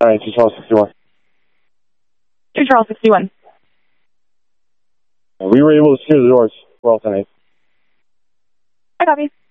All right, 2 Charles 61. 2 Charles 61. We were able to secure the doors. We're all 10-8. I copy.